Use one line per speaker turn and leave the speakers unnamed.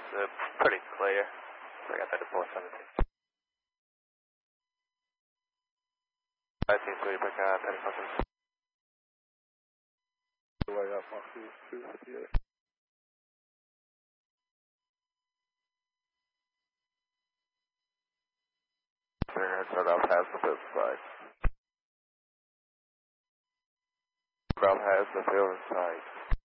pretty clear. So I got that at 417. I think so, you pick up any fucking.
Way up, Mark 258.
Start off has the field side. Start off has the field side.